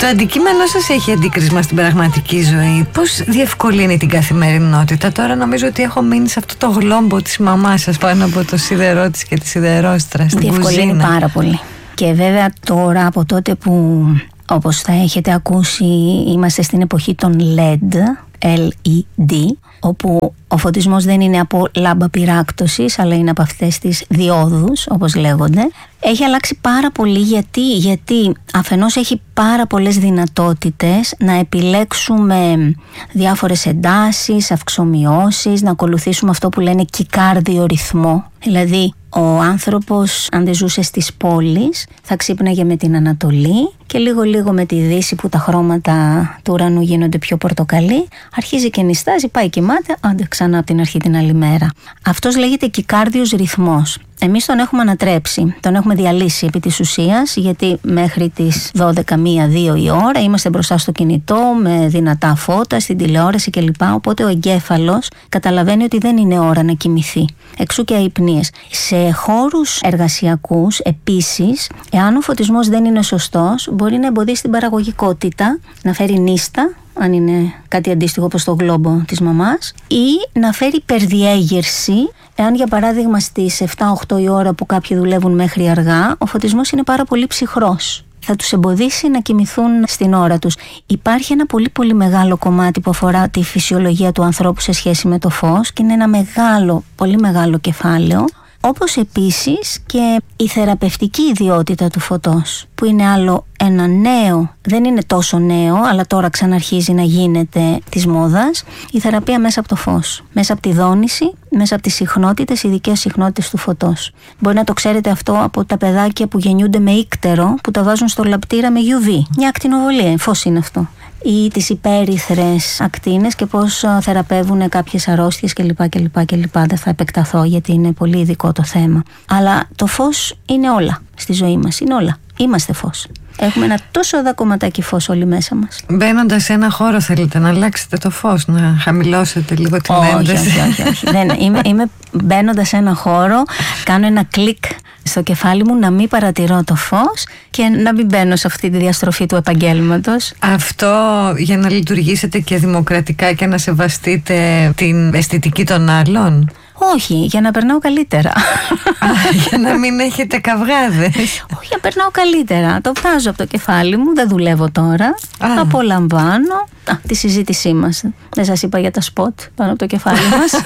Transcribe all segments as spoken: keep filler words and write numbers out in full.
Το αντικείμενο σας έχει αντίκρισμα στην πραγματική ζωή. Πώς διευκολύνει την καθημερινότητα? Τώρα νομίζω ότι έχω μείνει σε αυτό το γλόμπο της μαμάς σας πάνω από το σιδερό της και τη σιδερόστρα στην κουζίνα. Διευκολύνει πάρα πολύ. Και βέβαια τώρα, από τότε που, όπως θα έχετε ακούσει, είμαστε στην εποχή των ελ ι ντι, ελ ι ντι, όπου ο φωτισμός δεν είναι από λάμπα πυράκτωσης, αλλά είναι από αυτές τις διόδους, όπως λέγονται. Έχει αλλάξει πάρα πολύ. Γιατί, γιατί αφενός έχει πάρα πολλές δυνατότητες να επιλέξουμε διάφορες εντάσεις, αυξομοιώσεις, να ακολουθήσουμε αυτό που λένε κικάρδιο ρυθμό. Δηλαδή, ο άνθρωπος, αν δεν ζούσε στις πόλεις, θα ξύπναγε με την Ανατολή και λίγο λίγο με τη Δύση, που τα χρώματα του ουρανού γίνονται πιο πορτοκαλί, αρχίζει και νηστάζει, πάει κοιμάται, άντε ξανά από την αρχή την άλλη μέρα. Αυτός λέγεται κικάρδιος ρυθμός. Εμείς τον έχουμε ανατρέψει, τον έχουμε διαλύσει επί της ουσίας, γιατί μέχρι τις δώδεκα, μία, δύο η ώρα είμαστε μπροστά στο κινητό με δυνατά φώτα, στην τηλεόραση κλπ. Οπότε ο εγκέφαλος καταλαβαίνει ότι δεν είναι ώρα να κοιμηθεί. Εξού και αϊπνίες. Σε χώρους εργασιακούς επίσης, εάν ο φωτισμός δεν είναι σωστός, μπορεί να εμποδίσει την παραγωγικότητα, να φέρει νύστα, αν είναι κάτι αντίστοιχο όπως το γλόμπο της μαμάς, ή να φέρει υπερδιέγερση. Εάν για παράδειγμα στις επτά οκτώ η ώρα που κάποιοι δουλεύουν μέχρι αργά, ο φωτισμός είναι πάρα πολύ ψυχρός, θα τους εμποδίσει να κοιμηθούν στην ώρα τους. Υπάρχει ένα πολύ πολύ μεγάλο κομμάτι που αφορά τη φυσιολογία του ανθρώπου σε σχέση με το φως, και είναι ένα μεγάλο, πολύ μεγάλο κεφάλαιο. Όπως επίσης και η θεραπευτική ιδιότητα του φωτός, που είναι άλλο ένα νέο, δεν είναι τόσο νέο, αλλά τώρα ξαναρχίζει να γίνεται της μόδας, η θεραπεία μέσα από το φως, μέσα από τη δόνηση, μέσα από τις συχνότητες, ειδικές συχνότητες του φωτός. Μπορεί να το ξέρετε αυτό από τα παιδάκια που γεννιούνται με ίκτερο, που τα βάζουν στο λαπτήρα με γιου βι, μια ακτινοβολία, φως είναι αυτό. Ή τις υπέρυθρες ακτίνες και πώς θεραπεύουν κάποιες αρρώστιες κλπ. κλπ, κλπ. Δεν θα επεκταθώ γιατί είναι πολύ ειδικό το θέμα. Αλλά το φως είναι όλα στη ζωή μας, είναι όλα. Είμαστε φως. Έχουμε ένα τόσο εδώ κομματάκι φως όλοι μέσα μας. Μπαίνοντας σε ένα χώρο, θέλετε να αλλάξετε το φως, να χαμηλώσετε λίγο την ένταση? Όχι, όχι, όχι. Δεν, είμαι, είμαι μπαίνοντας σε ένα χώρο, κάνω ένα κλικ στο κεφάλι μου να μην παρατηρώ το φως και να μην μπαίνω σε αυτή τη διαστροφή του επαγγέλματος. Αυτό για να λειτουργήσετε και δημοκρατικά και να σεβαστείτε την αισθητική των άλλων? Όχι, για να περνάω καλύτερα. Α, για να μην έχετε καυγάδες? Όχι, για να περνάω καλύτερα. Το βγάζω από το κεφάλι μου, δεν δουλεύω τώρα. Α. Απολαμβάνω Α, τη συζήτησή μας. Δεν σας είπα για τα σποτ πάνω από το κεφάλι μας.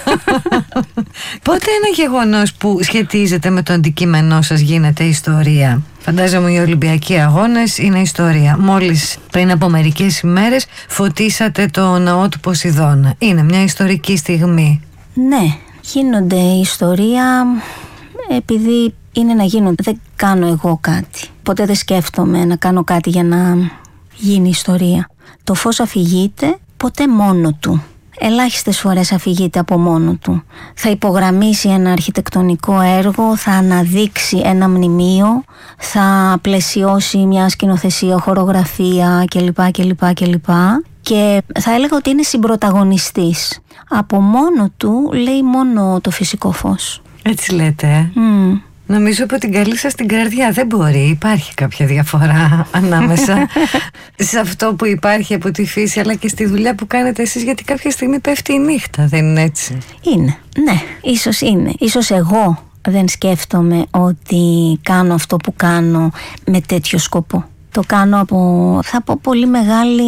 Πότε ένα γεγονός που σχετίζεται με το αντικείμενό σας γίνεται ιστορία? Φαντάζομαι οι Ολυμπιακοί Αγώνες είναι ιστορία. Μόλις πριν από μερικές ημέρες φωτίσατε το ναό του Ποσειδώνα. Είναι μια ιστορική στιγμή. Ναι, γίνονται ιστορία επειδή είναι να γίνουν. Δεν κάνω εγώ κάτι. Ποτέ δεν σκέφτομαι να κάνω κάτι για να γίνει ιστορία. Το φως αφηγείται ποτέ μόνο του. Ελάχιστες φορές αφηγείται από μόνο του. Θα υπογραμμίσει ένα αρχιτεκτονικό έργο, θα αναδείξει ένα μνημείο, θα πλαισιώσει μια σκηνοθεσία, χορογραφία κλπ. κλπ, κλπ. Και θα έλεγα ότι είναι συμπρωταγωνιστής. Από μόνο του λέει μόνο το φυσικό φως. Έτσι λέτε? Mm. Νομίζω από την καλή σας την καρδιά δεν μπορεί. Υπάρχει κάποια διαφορά ανάμεσα σε αυτό που υπάρχει από τη φύση, αλλά και στη δουλειά που κάνετε εσείς, γιατί κάποια στιγμή πέφτει η νύχτα, δεν είναι έτσι? Είναι, ναι, ίσως είναι. Ίσως εγώ δεν σκέφτομαι ότι κάνω αυτό που κάνω με τέτοιο σκοπό. Το κάνω από, θα πω, πολύ μεγάλη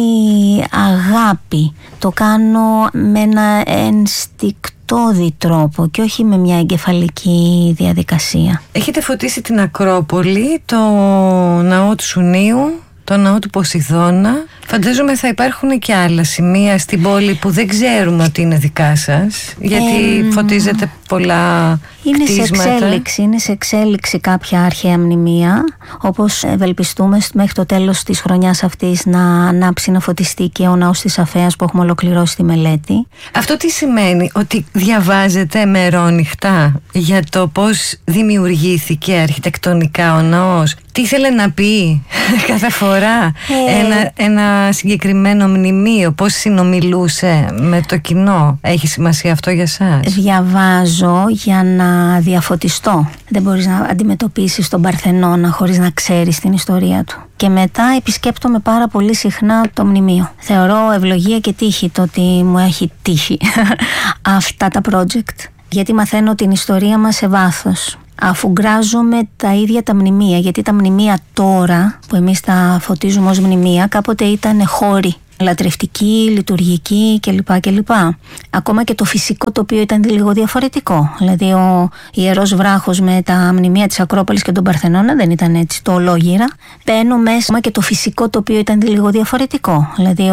αγάπη. Το κάνω με ένα ενστικτώδη τρόπο και όχι με μια εγκεφαλική διαδικασία. Έχετε φωτίσει την Ακρόπολη, το ναό του Σουνίου, το ναό του Ποσειδώνα. Φαντάζομαι θα υπάρχουν και άλλα σημεία στην πόλη που δεν ξέρουμε ότι είναι δικά σας, γιατί ε, φωτίζετε πολλά είναι κτίσματα. Σε εξέλιξη, είναι σε εξέλιξη κάποια αρχαία μνημεία, όπως ευελπιστούμε μέχρι το τέλος της χρονιάς αυτής να ανάψει, να φωτιστεί και ο ναός της Αφέας που έχουμε ολοκληρώσει τη μελέτη. Αυτό τι σημαίνει? Ότι διαβάζετε μερόνυχτα για το πώς δημιουργήθηκε αρχιτεκτονικά ο ναός? Τι ήθελε να πει κάθε φορά? Ε, ένα, ένα συγκεκριμένο μνημείο, πώς συνομιλούσε με το κοινό? Έχει σημασία αυτό για σας? Διαβάζω για να διαφωτιστώ. Δεν μπορείς να αντιμετωπίσεις τον Παρθενώνα χωρίς να ξέρεις την ιστορία του. Και μετά επισκέπτομαι πάρα πολύ συχνά το μνημείο. Θεωρώ ευλογία και τύχη το ότι μου έχει τύχει αυτά τα project. Γιατί μαθαίνω την ιστορία μας σε βάθος. Αφού γκράζομαι τα ίδια τα μνημεία, γιατί τα μνημεία τώρα που εμείς τα φωτίζουμε ως μνημεία κάποτε ήταν χώροι, λατρευτικοί, λειτουργικοί κλπ. κλπ. Ακόμα και το φυσικό τοπίο ήταν λίγο διαφορετικό. Δηλαδή ο Ιερός Βράχος με τα μνημεία της Ακρόπολης και τον Παρθενώνα δεν ήταν έτσι, το ολόγυρα. Μπαίνω μέσα και το φυσικό τοπίο ήταν λίγο διαφορετικό. Δηλαδή